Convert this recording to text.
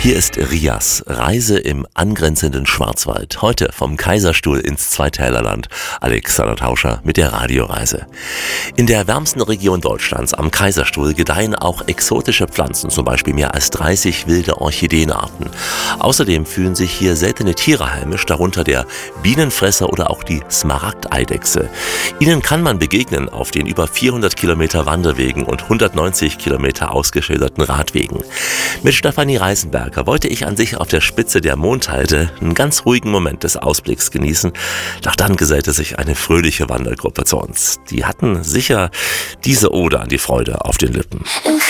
Hier ist Rias, Reise im angrenzenden Schwarzwald. Heute vom Kaiserstuhl ins Zweitälerland. Alexander Tauscher mit der Radioreise. In der wärmsten Region Deutschlands, am Kaiserstuhl, gedeihen auch exotische Pflanzen, zum Beispiel mehr als 30 wilde Orchideenarten. Außerdem fühlen sich hier seltene Tiere heimisch, darunter der Bienenfresser oder auch die Smaragdeidechse. Ihnen kann man begegnen auf den über 400 Kilometer Wanderwegen und 190 Kilometer ausgeschilderten Radwegen. Mit Stefanie Reisenberger wollte ich an sich auf der Spitze der Mondhalde einen ganz ruhigen Moment des Ausblicks genießen. Doch dann gesellte sich eine fröhliche Wandergruppe zu uns. Die hatten sicher diese Ode an die Freude auf den Lippen.